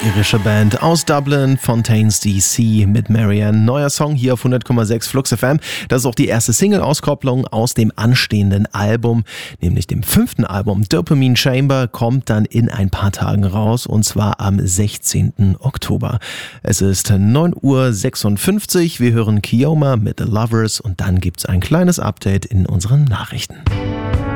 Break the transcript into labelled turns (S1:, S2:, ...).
S1: irische Band aus Dublin, Fontaines DC mit Marianne. Neuer Song hier auf 100,6 Flux FM. Das ist auch die erste Single-Auskopplung aus dem anstehenden Album, nämlich dem 5. Album. Dopamine Chamber kommt dann in ein paar Tagen raus, und zwar am 16. Oktober. Es ist 9:56 Uhr. Wir hören Keoma mit The Lovers und dann gibt's ein kleines Update in unseren Nachrichten.